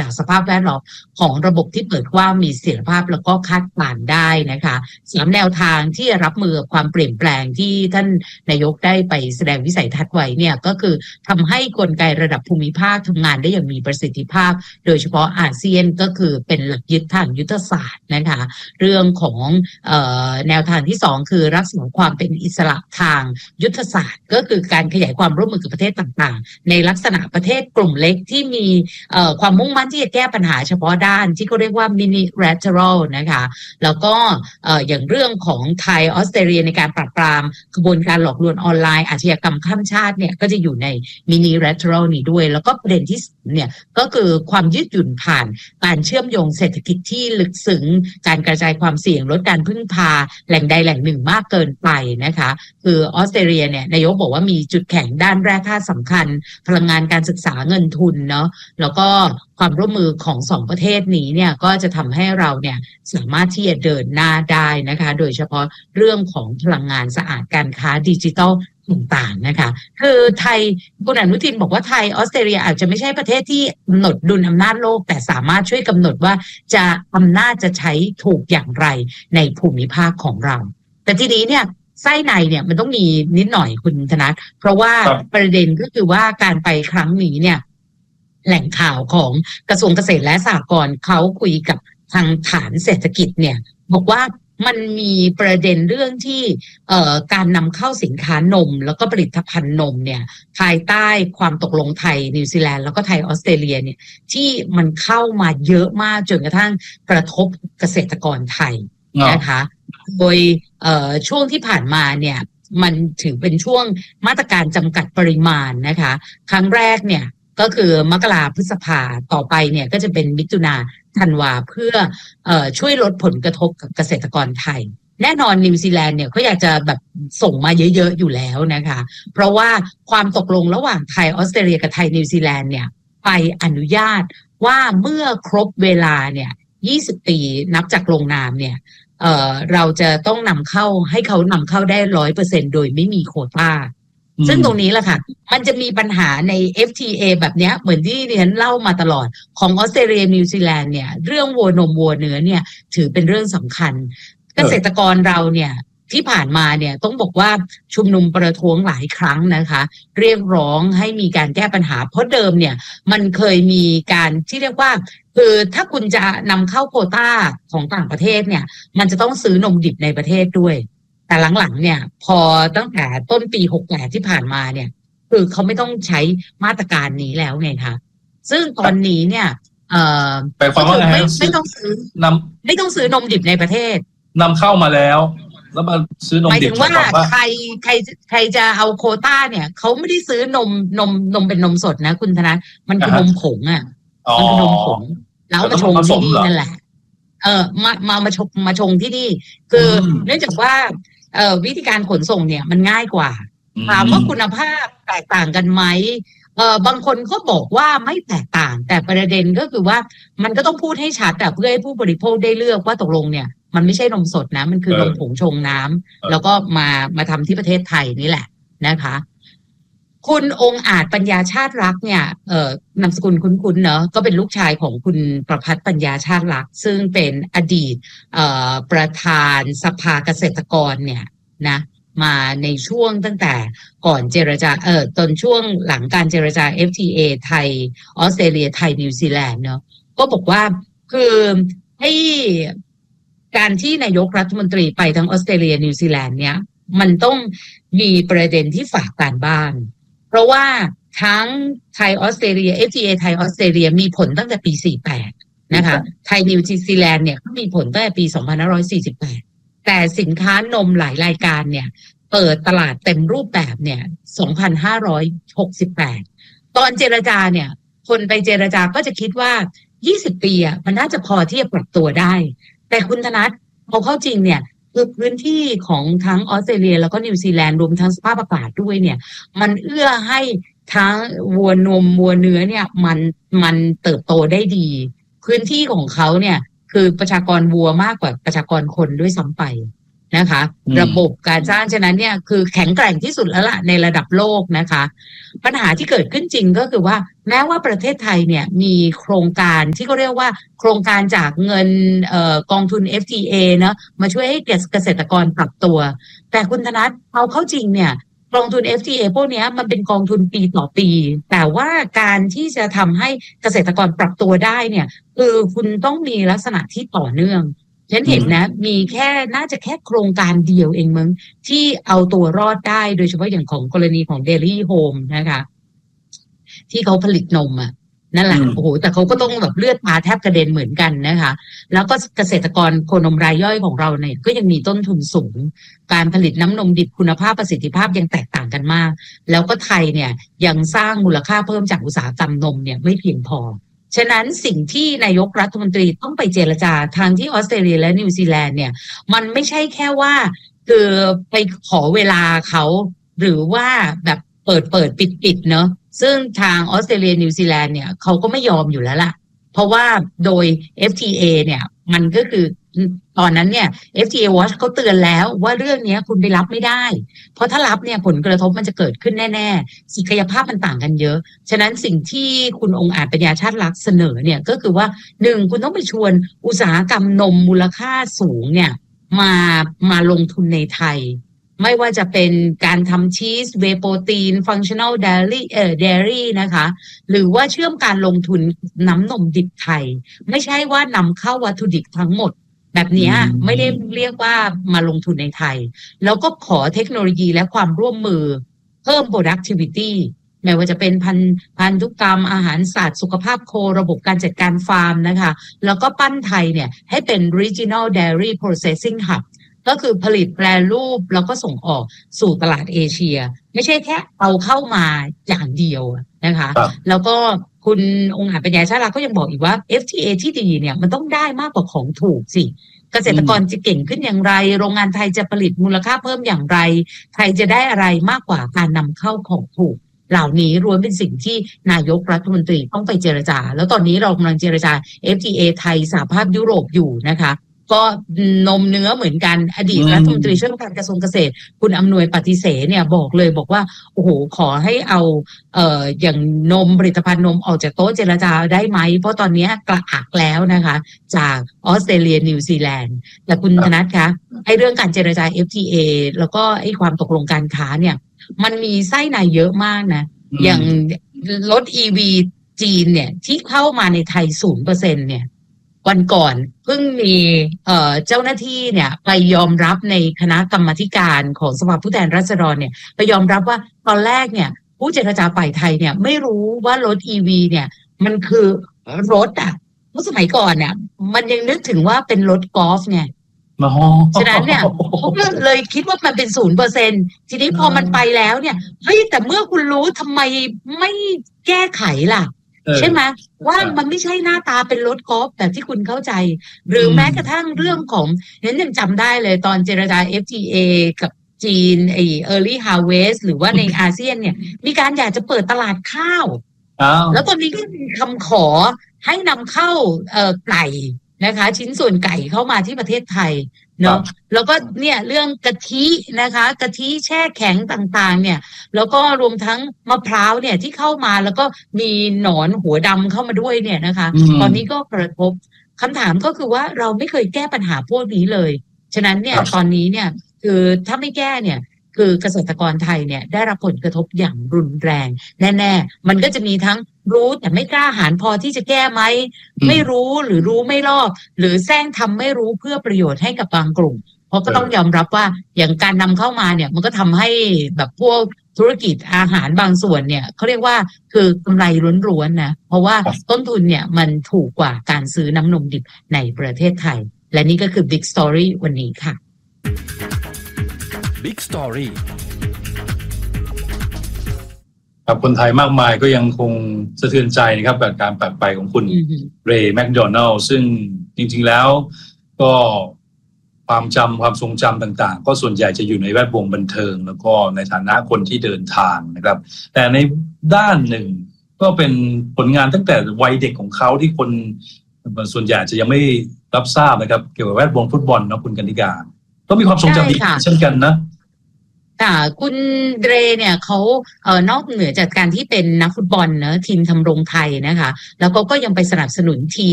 จากสภาพแวดล้อมของระบบที่เปิดกว้างมีเสถียรภาพแล้วก็คาดการณ์ได้นะคะ3แนวทางที่จะรับมือกับความเปลี่ยนแปลงที่ท่านนายกได้ไปแสดงวิสัยทัศน์ไว้เนี่ยก็คือทำให้กลไกระดับภูมิภาคทำงานได้อย่างมีประสิทธิภาพโดยเฉพาะอาเซียนก็คือเป็นหลักยึดทางยุทธศาสตร์นะคะเรื่องของแนวทางที่2คือรักษาความเป็นอิสระทางยุทธศาสตร์ก็คือการขยายความร่วมมือกับประเทศต่างๆในลักษณะประเทศกลุ่มเล็กที่มีความมุ่งมั่นที่จะแก้ปัญหาเฉพาะด้านที่เขาเรียกว่า multilateral นะคะแล้วก็อย่างเรื่องของไทยออสเตรเลียในการปราบปรามขบวนการหลอกลวงออนไลน์อาชญากรรมข้ามชาติเนี่ยก็จะอยู่ใน multilateral นี้ด้วยแล้วก็ประเด็นที่เนี่ยก็คือความยืดหยุ่นผ่านการเชื่อมโยงเศรษฐกิจที่ลึกซึ้งการกระจายความเสี่ยงลดการพึ่งพาแหล่งใดแหล่งหนึ่งมากเกินไปนะคะคือออสเตรเลียเนี่ยนายกบอกว่ามีจุดแข็งด้านแร่ธาตุสำคัญพลังงานการศึกษาเงินทุนเนาะแล้วก็ความร่วมมือของ2ประเทศนี้เนี่ยก็จะทำให้เราเนี่ยสามารถที่จะเดินหน้าได้นะคะโดยเฉพาะเรื่องของพลังงานสะอาดการค้าดิจิทัลต่างๆนะคะคือไทยคุณอนุทินบอกว่าไทยออสเตรเลียอาจจะไม่ใช่ประเทศที่กำหนดดุลอำนาจโลกแต่สามารถช่วยกำหนดว่าจะอำนาจจะใช้ถูกอย่างไรในภูมิภาคของเราแต่ทีนี้เนี่ยไส้ในเนี่ยมันต้องมีนิดหน่อยคุณธนัทเพราะว่าประเด็นก็คือว่าการไปครั้งนี้เนี่ยแหล่งข่าวของกระทรวงเกษตรและสหกรณ์เขาคุยกับทางฐานเศรษฐกิจเนี่ยบอกว่ามันมีประเด็นเรื่องที่การนำเข้าสินค้านมแล้วก็ผลิตภัณฑ์นมเนี่ยภายใต้ความตกลงไทยนิวซีแลนด์แล้วก็ไทยออสเตรเลียเนี่ยที่มันเข้ามาเยอะมากจนกระทั่งกระทบเกษตรกรไทยนะคะโดยช่วงที่ผ่านมาเนี่ยมันถือเป็นช่วงมาตรการจำกัดปริมาณนะคะครั้งแรกเนี่ยก็คือมกราพฤษภาต่อไปเนี่ยก็จะเป็นมิถุนาธันวาเพื่อช่วยลดผลกระทบกับเกษตรกรไทยแน่นอนนิวซีแลนด์เนี่ยเขาอยากจะแบบส่งมาเยอะๆอยู่แล้วนะคะเพราะว่าความตกลงระหว่างไทยออสเตรเลียกับไทยนิวซีแลนด์เนี่ยไปอนุญาตว่าเมื่อครบเวลาเนี่ย20 ปีนับจากลงนามเนี่ยเราจะต้องนำเข้าให้เขานำเข้าได้ 100% โดยไม่มีโควต้าซึ่งตรงนี้แหละค่ะมันจะมีปัญหาใน FTA แบบนี้เหมือนที่ดิฉันเล่ามาตลอดของออสเตรเลียนิวซีแลนด์เนี่ยเรื่องวัวนมวัวเนื้อเนี่ยถือเป็นเรื่องสำคัญเกษตรกรเราเนี่ยที่ผ่านมาเนี่ยต้องบอกว่าชุมนุมประท้วงหลายครั้งนะคะเรียกร้องให้มีการแก้ปัญหาเพราะเดิมเนี่ยมันเคยมีการที่เรียกว่าคือถ้าคุณจะนำเข้าโควต้าของต่างประเทศเนี่ยมันจะต้องซื้อนมดิบในประเทศด้วยแต่หลังๆเนี่ยพอตั้งแต่ต้นปี68ที่ผ่านมาเนี่ยคือเขาไม่ต้องใช้มาตรการนี้แล้วไงคะซึ่งตอนนี้เนี่ยไปความว่าไม่ต้องซื้อนมดิบในประเทศนำเข้ามาแล้วมาซื้อนมดิบหมายถึงว่าใครจะเอาโควต้าเนี่ยเขาไม่ได้ซื้อนมเป็นนมสดนะคุณธนัทมันคือนมผงอ่ะมันคือนมผงแล้วมาชงที่นี่นั่นแหละมาชงที่นี่คือเนื่องจากว่าวิธีการขนส่งเนี่ยมันง่ายกว่าถามว่าคุณภาพแตกต่างกันไหมบางคนก็บอกว่าไม่แตกต่างแต่ประเด็นก็คือว่ามันก็ต้องพูดให้ชัดแต่เพื่อให้ผู้บริโภคได้เลือกว่าตกลงเนี่ยมันไม่ใช่นมสดนะมันคือนมผงชงน้ำแล้วก็มาทำที่ประเทศไทยนี่แหละนะคะคุณองค์อาจปัญญาชาติรักเนี่ยนามสกุลคุ้นๆเนอะก็เป็นลูกชายของคุณประภัสปัญญาชาติรักซึ่งเป็นอดีตประธานสภาเกษตรกรเนี่ยนะมาในช่วงตั้งแต่ก่อนเจรจาตอนช่วงหลังการเจรจา FTA ไทยออสเตรเลียไทยนิวซีแลนด์เนอะก็บอกว่าคือให้การที่นายกรัฐมนตรีไปทั้งออสเตรเลียนิวซีแลนด์เนี่ยมันต้องมีประเด็นที่ฝากการบ้านเพราะว่าทั้งไทยออสเตรเลีย FTA ไทยออสเตรเลียมีผลตั้งแต่ปี48นะคะไทยนิวซีแลนด์เนี่ยก็มีผลตั้งแต่ปี2548แต่สินค้านมหลายรายการเนี่ยเปิดตลาดเต็มรูปแบบเนี่ย2568ตอนเจรจาเนี่ยคนไปเจรจาก็จะคิดว่า20 ปีอ่ะมันน่าจะพอที่จะปรับตัวได้แต่คุณธนัทพอเข้าจริงเนี่ยคือพื้นที่ของทั้งออสเตรเลียแล้วก็นิวซีแลนด์รวมทั้งสภาพอากาศด้วยเนี่ยมันเอื้อให้ทั้งวัวนมวัวเนื้อเนี่ยมันเติบโตได้ดีพื้นที่ของเขาเนี่ยคือประชากรวัวมากกว่าประชากรคนด้วยซ้ำไปนะคะระบบการสร้างฉะนั้นเนี่ยคือแข็งแกร่งที่สุดแล้วล่ะในระดับโลกนะคะปัญหาที่เกิดขึ้นจริงก็คือว่าแม้ว่าประเทศไทยเนี่ยมีโครงการที่เขาเรียกว่าโครงการจากเงินกองทุน FTA เนอะมาช่วยให้เกษตรกรปรับตัวแต่คุณธนัทเอาเข้าจริงเนี่ยกองทุน FTA พวกนี้มันเป็นกองทุนปีต่อปีแต่ว่าการที่จะทำให้เกษตรกรปรับตัวได้เนี่ยคือคุณต้องมีลักษณะที่ต่อเนื่องฉันเห็นนะมีแค่น่าจะแค่โครงการเดียวเองมั้งที่เอาตัวรอดได้โดยเฉพาะอย่างของกรณีของ Dairy Home นะคะที่เขาผลิตนมอ่ะนั่นแหละโอ้โหแต่เขาก็ต้องแบบเลือดมาแทบกระเด็นเหมือนกันนะคะแล้วก็เกษตรกรโคนมรายย่อยของเราเนี่ยก็ยังมีต้นทุนสูงการผลิตน้ำนมดิบคุณภาพประสิทธิภาพยังแตกต่างกันมากแล้วก็ไทยเนี่ยยังสร้างมูลค่าเพิ่มจากอุตสาหกรรมนมเนี่ยไม่เพียงพอฉะนั้นสิ่งที่นายกรัฐมนตรีต้องไปเจรจาทางที่ออสเตรเลียและนิวซีแลนด์เนี่ยมันไม่ใช่แค่ว่าคือไปขอเวลาเขาหรือว่าแบบเปิดปิดเนอะซึ่งทางออสเตรเลียนิวซีแลนด์เนี่ยเขาก็ไม่ยอมอยู่แล้วล่ะเพราะว่าโดย FTA เนี่ยมันก็คือตอนนั้นเนี่ย FTA Watch เขาเตือนแล้วว่าเรื่องนี้คุณไปรับไม่ได้เพราะถ้ารับเนี่ยผลกระทบมันจะเกิดขึ้นแน่ๆศักยภาพมันต่างกันเยอะฉะนั้นสิ่งที่คุณองค์อาจปัญญาชาติลักษณ์เสนอเนี่ยก็คือว่าหนึ่งคุณต้องไปชวนอุตสาหกรรมนมมูลค่าสูงเนี่ยมาลงทุนในไทยไม่ว่าจะเป็นการทำชีสเวย์โปรตีนฟังชั่น a ลเดรี่นะคะหรือว่าเชื่อมการลงทุนน้ำนมดิบไทยไม่ใช่ว่านำเข้าวัตถุดิบทั้งหมดแบบนี้ไม่ได้เรียกว่ามาลงทุนในไทยแล้วก็ขอเทคโนโลยีและความร่วมมือเพิ่ม productivity ไม่ว่าจะเป็นพันธุกรรมอาหารสัตว์สุขภาพโคระบบการจัดการฟาร์มนะคะแล้วก็ปั้นไทยเนี่ยให้เป็น regional dairy processing hubก็คือผลิตแปรรูปแล้วก็ส่งออกสู่ตลาดเอเชียไม่ใช่แค่เอาเข้ามาอย่างเดียวนะคะแล้วก็คุณองค์อาจปัญญาชาติก็ยังบอกอีกว่า FTA ที่ดีเนี่ยมันต้องได้มากกว่าของถูกสิเกษตรกรจะเก่งขึ้นอย่างไรโรงงานไทยจะผลิตมูลค่าเพิ่มอย่างไรไทยจะได้อะไรมากกว่าการนำเข้าของถูกเหล่านี้รวมเป็นสิ่งที่นายกรัฐมนตรีต้องไปเจรจาแล้วตอนนี้เรากำลังเจรจา FTA ไทยสหภาพยุโรปอยู่นะคะก็นมเนื้อเหมือนกันอดีตรัฐมนตรีช่วยว่าการกระทรวงเกษตรคุณอำนวยปฏิเสธเนี่ยบอกว่าโอ้โหขอให้เอาอย่างนมผลิตภัณฑ์นมออกจากโต๊ะเจรจาได้ไหมเพราะตอนนี้กระอักแล้วนะคะจากออสเตรเลียนิวซีแลนด์แต่คุณธนัทคะไอ้เรื่องการเจรจา FTA แล้วก็ไอ้ความตกลงการค้าเนี่ยมันมีไส้ในเยอะมากนะอย่างรถ EV จีนเนี่ยที่เข้ามาในไทย 0% เนี่ยวันก่อนเพิ่งมีเจ้าหน้าที่เนี่ยไปยอมรับในคณะกรรมาธิการของสภาผู้แทนราษฎรเนี่ยไปยอมรับว่าตอนแรกเนี่ยผู้เจรจาฝ่ายไทยเนี่ยไม่รู้ว่ารถ EV เนี่ยมันคือรถอ่ะเมื่อสมัยก่อนเนี่ยมันยังนึกถึงว่าเป็นรถกอล์ฟไงฉะนั้นเนี่ยเขาก็เลยคิดว่ามันเป็น 0% ทีนี้พอมันไปแล้วเนี่ยเฮ้ยแต่เมื่อคุณรู้ทำไมไม่แก้ไขล่ะใช่ไหมว่ามันไม่ใช่หน้าตาเป็นรถกอล์ฟแบบที่คุณเข้าใจหรือแม้กระทั่งเรื่องของนั้นยังจำได้เลยตอนเจรจา FTA กับจีนearly harvest หรือว่าในอาเซียนเนี่ยมีการอยากจะเปิดตลาดข้าวแล้วตอนนี้ก็มีคำขอให้นำเข้าไก่นะคะชิ้นส่วนไก่เข้ามาที่ประเทศไทยเนาะแล้วก็เนี่ยเรื่องกะทินะคะกะทิแช่แข็งต่างๆเนี่ยแล้วก็รวมทั้งมะพร้าวเนี่ยที่เข้ามาแล้วก็มีหนอนหัวดำเข้ามาด้วยเนี่ยนะคะตอนนี้ก็กระทบคำถามก็คือว่าเราไม่เคยแก้ปัญหาพวกนี้เลยฉะนั้นเนี่ยตอนนี้เนี่ยคือถ้าไม่แก้เนี่ยคือเกษตรกรไทยเนี่ยได้รับผลกระทบอย่างรุนแรงแน่ๆมันก็จะมีทั้งรู้แต่ไม่กล้าหาญพอที่จะแก้ไหมไม่รู้หรือรู้ไม่รอบหรือแซงทำไม่รู้เพื่อประโยชน์ให้กับบางกลุ่มเพราะก็ต้องยอมรับว่าอย่างการนำเข้ามาเนี่ยมันก็ทำให้แบบพวกธุรกิจอาหารบางส่วนเนี่ยเขาเรียกว่าคือกำไรล้วนๆนะเพราะว่าต้นทุนเนี่ยมันถูกกว่าการซื้อน้ำนมดิบในประเทศไทยและนี่ก็คือ Big Story วันนี้ค่ะ Big Story ครับคนไทยมากมายก็ยังคงสะเทือนใจนะครับกับการจากไปของคุณเรย์แมคโดนัลด์ซึ่งจริงๆแล้วก็ความทรงจำต่างๆก็ส่วนใหญ่จะอยู่ในแวดวงบันเทิงแล้วก็ในฐานะคนที่เดินทางนะครับแต่ในด้านหนึ่งก็เป็นผลงานตั้งแต่วัยเด็กของเขาที่คนส่วนใหญ่จะยังไม่รับทราบนะครับเกี่ยวกับแวดวงฟุตบอลนะคุณกนิกาก็มีความทรงจำดีเช่นกันนะค่ะคุณเรเนี่ยเขานอกเหนือจากการที่เป็นนักฟุตบอลเนอะทีมทำรงไทยนะคะแล้วก็ยังไปสนับสนุนทีม